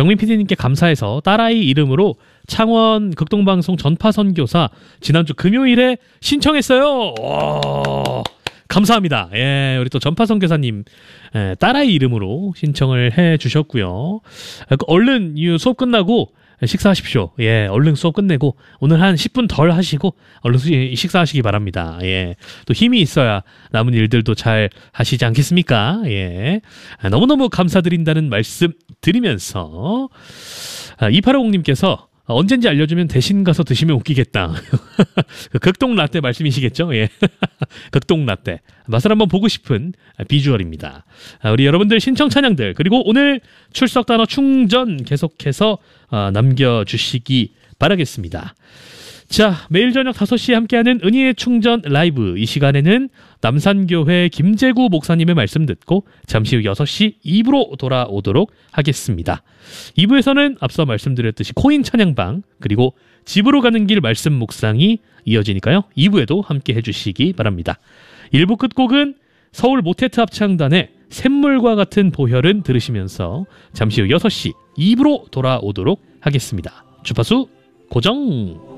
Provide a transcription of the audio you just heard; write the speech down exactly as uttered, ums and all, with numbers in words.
경민 피디님께 감사해서 딸아이 이름으로 창원 극동방송 전파선교사 지난주 금요일에 신청했어요. 와, 감사합니다. 예, 우리 또 전파선교사님 예, 딸아이 이름으로 신청을 해주셨고요. 얼른 이 수업 끝나고 식사하십시오. 예, 얼른 수업 끝내고 오늘 한 십 분 덜 하시고 얼른 식사하시기 바랍니다. 예, 또 힘이 있어야 남은 일들도 잘 하시지 않겠습니까? 예, 너무너무 감사드린다는 말씀 드리면서 아, 이팔오공님께서 언젠지 알려주면 대신 가서 드시면 웃기겠다. 극동 라떼 말씀이시겠죠? 예. 극동 라떼. 맛을 한번 보고 싶은 비주얼입니다. 우리 여러분들 신청 찬양들 그리고 오늘 출석 단어 충전 계속해서 남겨주시기 바라겠습니다. 자, 매일 저녁 다섯 시에 함께하는 은희의 충전 라이브. 이 시간에는 남산교회 김재구 목사님의 말씀 듣고 잠시 후 여섯 시 이 부로 돌아오도록 하겠습니다. 이 부에서는 앞서 말씀드렸듯이 코인 찬양방 그리고 집으로 가는 길 말씀 묵상이 이어지니까요. 이 부에도 함께 해주시기 바랍니다. 일 부 끝곡은 서울 모테트 합창단의 샘물과 같은 보혈은 들으시면서 잠시 후 여섯 시 이 부로 돌아오도록 하겠습니다. 주파수 고정!